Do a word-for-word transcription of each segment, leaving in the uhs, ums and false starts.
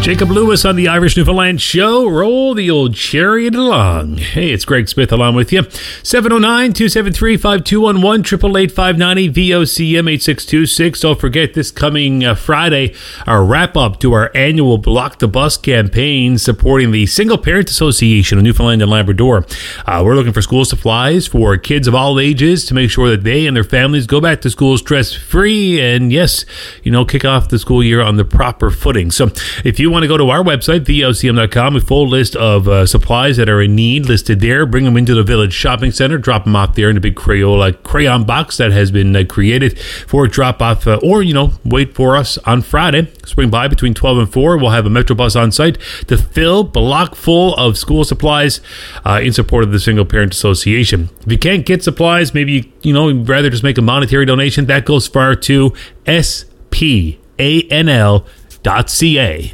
Jacob Lewis on the Irish Newfoundland Show. Roll the old chariot along. Hey, it's Greg Smith along with you. seven oh nine, two seven three, five two one one, eight eight eight, five nine zero, V O C M eight six two six. Don't forget, this coming uh, Friday, our wrap-up to our annual Block the Bus campaign supporting the Single Parent Association of Newfoundland and Labrador. Uh, we're looking for school supplies for kids of all ages to make sure that they and their families go back to school stress-free and, yes, you know, kick off the school year on the proper footing. So if you want to go to our website, V O C M dot com, a full list of uh, supplies that are in need listed there. Bring them into the Village Shopping Center. Drop them off there in a big Crayola crayon box that has been uh, created for drop-off. Uh, or, you know, wait for us on Friday. Swing by between twelve and four. We'll have a Metro bus on site to fill block full of school supplies uh, in support of the Single Parent Association. If you can't get supplies, maybe, you, you know, you'd rather just make a monetary donation. That goes far to S P A N L dot C A.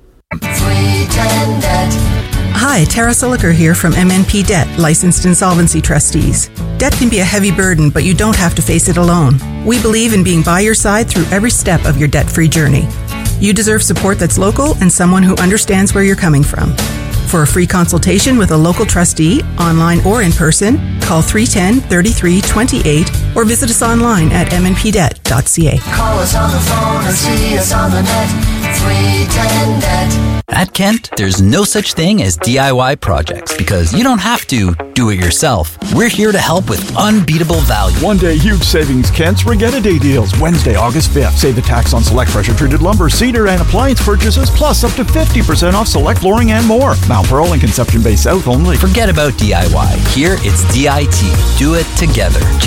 Hi, Tara Siliker here from M N P Debt, Licensed Insolvency Trustees. Debt can be a heavy burden, but you don't have to face it alone. We believe in being by your side through every step of your debt-free journey. You deserve support that's local and someone who understands where you're coming from. For a free consultation with a local trustee, online or in person, call three one zero, three three two eight or visit us online at m n p debt dot c a. Call us on the phone or see us on the net, three one zero net. At Kent, there's no such thing as D I Y projects because you don't have to do it yourself. We're here to help with unbeatable value. One day huge savings, Kent's Regatta Day deals. Wednesday, August fifth. Save the tax on select pressure-treated lumber, cedar, and appliance purchases, plus up to fifty percent off select flooring and more. Mount Pearl and Conception Bay South only. Forget about D I Y. Here, it's D I T. Do it together.